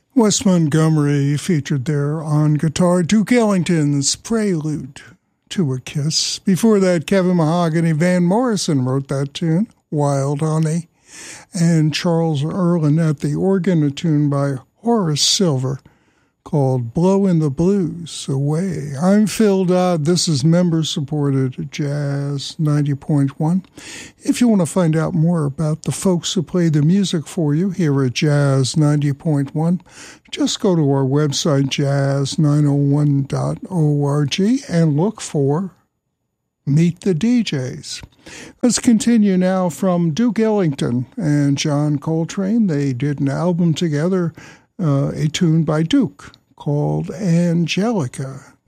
Wes Montgomery featured there on guitar, Duke Ellington's Prelude to a Kiss. Before that, Kevin Mahogany Van Morrison wrote that tune, Wild Honey. And Charles Earlin at the organ, a tune by Horace Silver called Blowin' the Blues Away. I'm Phil Dodd. This is member-supported Jazz 90.1. If you want to find out more about the folks who play the music for you here at Jazz 90.1, just go to our website, jazz901.org, and look for Meet the DJs. Let's continue now from Duke Ellington and John Coltrane. They did an album together, a tune by Duke called Angelica.